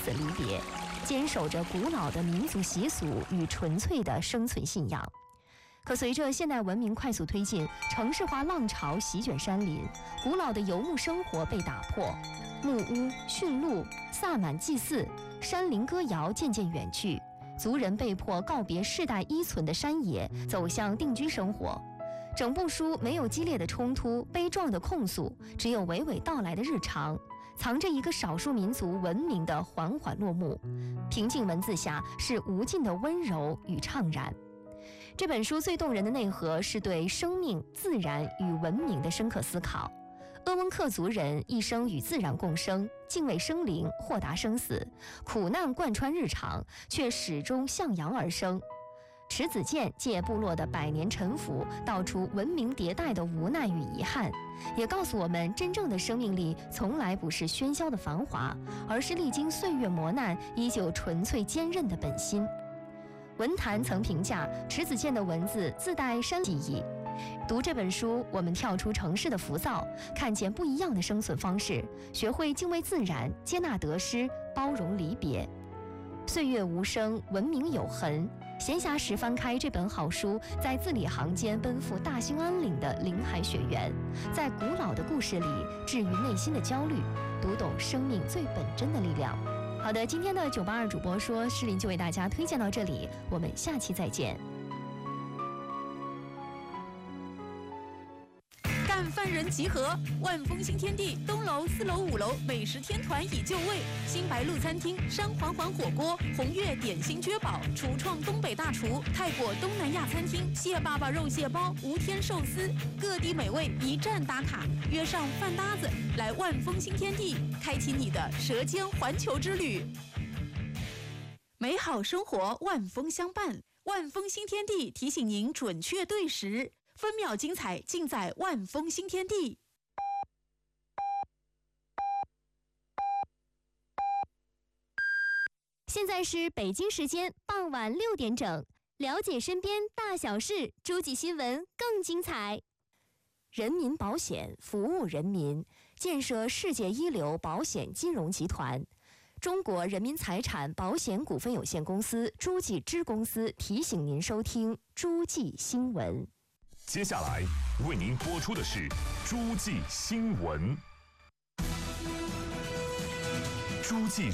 死离别，坚守着古老的民族习俗与纯粹的生存信仰。可随着现代文明快速推进，城市化浪潮席卷山林，古老的游牧生活被打破，木屋、驯鹿、萨满祭祀、山林歌谣渐渐远去，族人被迫告别世代依存的山野，走向定居生活。整部书没有激烈的冲突、悲壮的控诉，只有娓娓道来的日常，藏着一个少数民族文明的缓缓落幕。平静文字下是无尽的温柔与怅然。这本书最动人的内核是对生命、自然与文明的深刻思考。鄂温克族人一生与自然共生，敬畏生灵，豁达生死，苦难贯穿日常，却始终向阳而生。迟子建借部落的百年沉浮，道出文明迭代的无奈与遗憾，也告诉我们，真正的生命力从来不是喧嚣的繁华，而是历经岁月磨难，依旧纯粹坚韧的本心。文坛曾评价迟子建的文字自带山记忆。读这本书，我们跳出城市的浮躁，看见不一样的生存方式，学会敬畏自然，接纳得失，包容离别。岁月无声，文明有痕。闲暇时翻开这本好书，在字里行间奔赴大兴安岭的林海雪原，在古老的故事里治愈内心的焦虑，读懂生命最本真的力量。好的，今天的982主播说，诗琳就为大家推荐到这里，我们下期再见。 干饭人集合，万丰新天地东楼、4楼、5楼美食天团已就位，新白鹿餐厅、山环环火锅、红月点心绝宝、厨创东北大厨、泰国东南亚餐厅、蟹爸爸肉蟹包、无天寿司，各地美味一站打卡，约上饭搭子，来万丰新天地，开启你的舌尖环球之旅。美好生活万丰相伴，万丰新天地提醒您准确对时。分秒精彩尽在万丰新天地。 现在是北京时间傍晚6点整，了解身边大小事，诸暨新闻更精彩。人民保险服务人民，建设世界一流保险金融集团。中国人民财产保险股份有限公司诸暨支公司提醒您收听诸暨新闻。 接下来为您播出的是诸暨新闻。诸暨